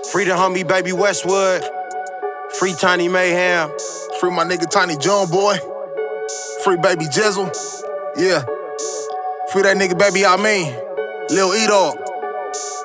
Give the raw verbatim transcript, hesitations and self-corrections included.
Free the homie Baby Westwood. Free Tiny Mayhem. Free my nigga Tiny John Boy. Free Baby Jizzle. Yeah. Free that nigga Baby I mean. Lil E-Dog.